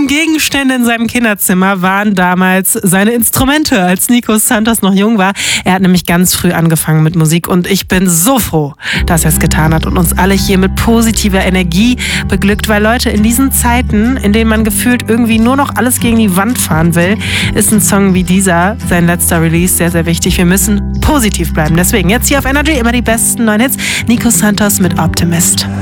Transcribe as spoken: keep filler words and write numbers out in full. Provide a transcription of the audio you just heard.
Gegenstände in seinem Kinderzimmer waren damals seine Instrumente, als Nico Santos noch jung war. Er hat nämlich ganz früh angefangen mit Musik und ich bin so froh, dass er es getan hat und uns alle hier mit positiver Energie beglückt, weil Leute, in diesen Zeiten, in denen man gefühlt irgendwie nur noch alles gegen die Wand fahren will, ist ein Song wie dieser, sein letzter Release, sehr, sehr wichtig. Wir müssen positiv bleiben. Deswegen jetzt hier auf Energy immer die besten neuen Hits. Nico Santos mit Optimist.